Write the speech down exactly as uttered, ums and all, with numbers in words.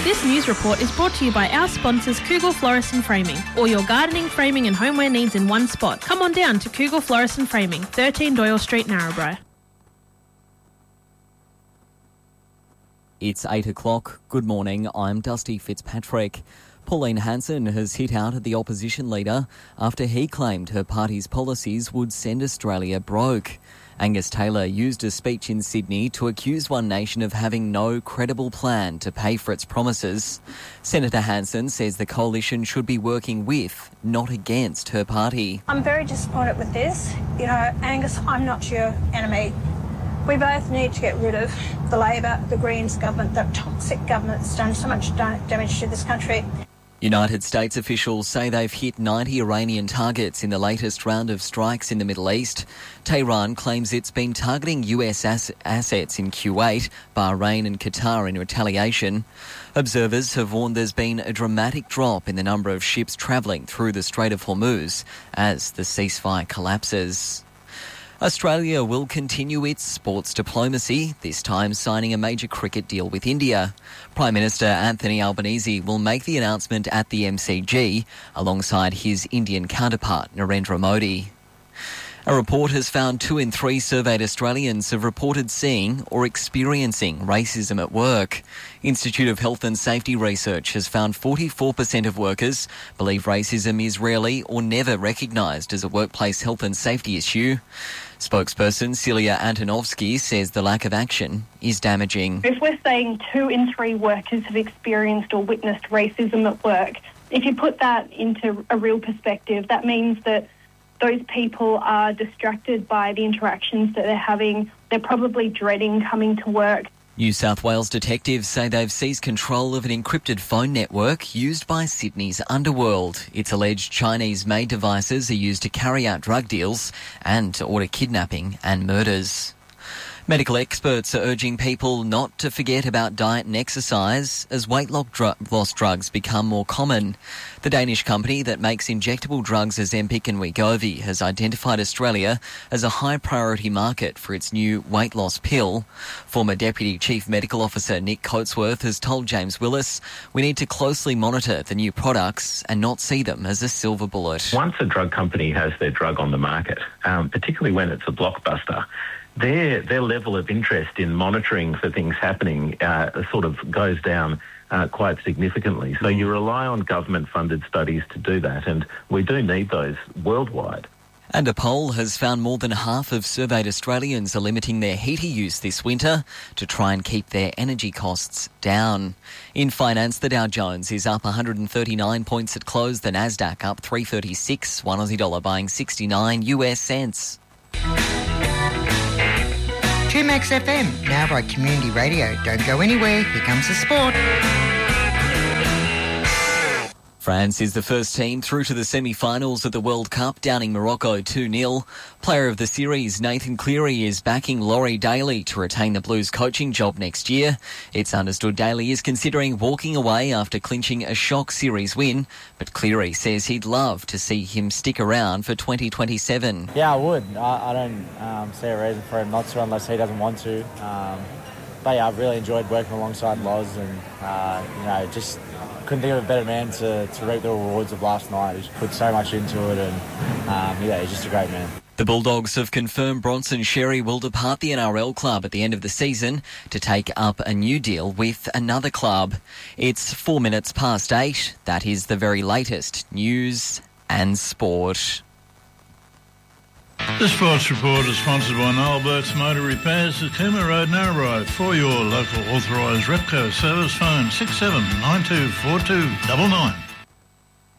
This news report is brought to you by our sponsors Kugel Florist and Framing. All your gardening, framing and homeware needs in one spot. Come on down to Kugel Florist and Framing, thirteen Doyle Street, Narrabri. It's eight o'clock. Good morning, I'm Dusty Fitzpatrick. Pauline Hanson has hit out at the opposition leader after he claimed her party's policies would send Australia broke. Angus Taylor used a speech in Sydney to accuse One Nation of having no credible plan to pay for its promises. Senator Hanson says the coalition should be working with, not against, her party. I'm very disappointed with this. You know, Angus, I'm not your enemy. We both need to get rid of the Labor, the Greens government, the toxic government that's done so much damage to this country. United States officials say they've hit ninety Iranian targets in the latest round of strikes in the Middle East. Tehran claims it's been targeting U S ass- assets in Kuwait, Bahrain and Qatar in retaliation. Observers have warned there's been a dramatic drop in the number of ships travelling through the Strait of Hormuz as the ceasefire collapses. Australia will continue its sports diplomacy, this time signing a major cricket deal with India. Prime Minister Anthony Albanese will make the announcement at the M C G alongside his Indian counterpart Narendra Modi. A report has found two in three surveyed Australians have reported seeing or experiencing racism at work. Institute of Health and Safety Research has found forty-four percent of workers believe racism is rarely or never recognised as a workplace health and safety issue. Spokesperson Celia Antonovsky says the lack of action is damaging. If we're saying two in three workers have experienced or witnessed racism at work, if you put that into a real perspective, that means that those people are distracted by the interactions that they're having. They're probably dreading coming to work. New South Wales detectives say they've seized control of an encrypted phone network used by Sydney's underworld. It's alleged Chinese-made devices are used to carry out drug deals and to order kidnapping and murders. Medical experts are urging people not to forget about diet and exercise as weight loss drugs become more common. The Danish company that makes injectable drugs Ozempic and Wegovy has identified Australia as a high priority market for its new weight loss pill. Former Deputy Chief Medical Officer Nick Coatsworth has told James Willis, we need to closely monitor the new products and not see them as a silver bullet. Once a drug company has their drug on the market, um, particularly when it's a blockbuster, Their their level of interest in monitoring for things happening uh, sort of goes down uh, quite significantly. So you rely on government-funded studies to do that, and we do need those worldwide. And a poll has found more than half of surveyed Australians are limiting their heater use this winter to try and keep their energy costs down. In finance, the Dow Jones is up one hundred thirty-nine points at close, the Nasdaq up three thirty-six, one Aussie dollar buying sixty-nine U S cents. two Max F M, Narrabri Community Radio. Don't go anywhere, here comes the sport. France is the first team through to the semi-finals of the World Cup, downing Morocco two nil. Player of the series, Nathan Cleary, is backing Laurie Daly to retain the Blues coaching job next year. It's understood Daly is considering walking away after clinching a shock series win, but Cleary says he'd love to see him stick around for twenty twenty-seven. Yeah, I would. I, I don't um, see a reason for him not to unless he doesn't want to. Um, but yeah, I've really enjoyed working alongside Loz and, uh, you know, just couldn't think of a better man to, to reap the rewards of last night. He's put so much into it and, um, yeah, he's just a great man. The Bulldogs have confirmed Bronson Xerri will depart the N R L club at the end of the season to take up a new deal with another club. It's four minutes past eight. That is the very latest news and sport. The Sports Report is sponsored by Noel Burke's Motor Repairs at Cooma Road, Narrabri. For your local authorised Repco service, phone six seven nine two four two nine nine.